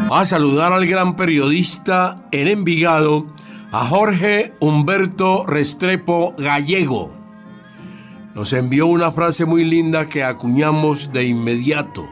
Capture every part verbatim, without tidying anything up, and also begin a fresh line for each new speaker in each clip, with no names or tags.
A saludar al gran periodista en Envigado, a Jorge Humberto Restrepo Gallego. Nos envió una frase muy linda que acuñamos de inmediato.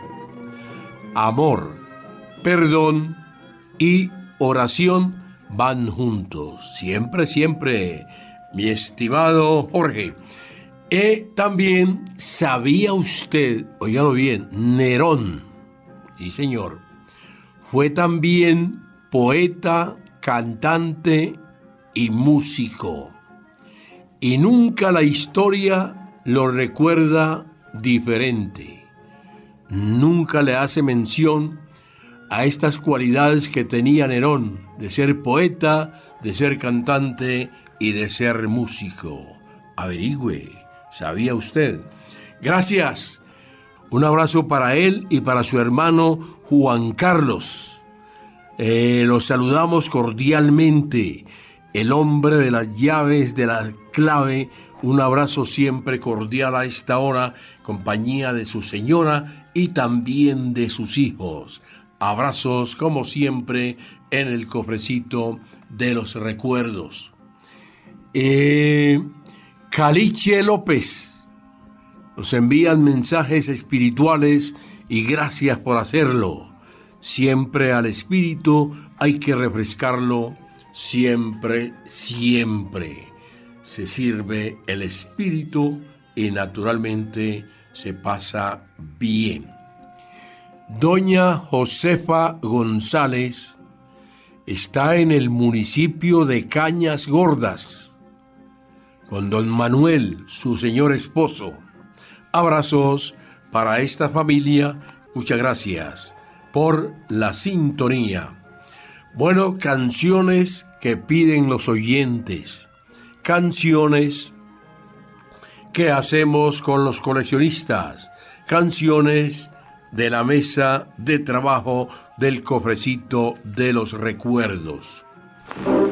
Amor, perdón y oración van juntos. Siempre, siempre, mi estimado Jorge. Y también, ¿sabía usted, óigalo bien, Nerón, sí señor, fue también poeta, cantante y músico? Y nunca la historia lo recuerda diferente. Nunca le hace mención a estas cualidades que tenía Nerón, de ser poeta, de ser cantante y de ser músico. Averigüe, ¿sabía usted? Gracias. Un abrazo para él y para su hermano Juan Carlos. Eh, los saludamos cordialmente. El hombre de las llaves, de la clave. Un abrazo siempre cordial a esta hora, compañía de su señora y también de sus hijos. Abrazos, como siempre, en el cofrecito de los recuerdos. Eh, Caliche López nos envían mensajes espirituales y gracias por hacerlo. Siempre al espíritu hay que refrescarlo, siempre, siempre. Se sirve el espíritu y naturalmente se pasa bien. Doña Josefa González está en el municipio de Cañas Gordas con don Manuel, su señor esposo. Abrazos para esta familia. Muchas gracias por la sintonía. Bueno, canciones que piden los oyentes. Canciones que hacemos con los coleccionistas. Canciones de la mesa de trabajo del cofrecito de los recuerdos.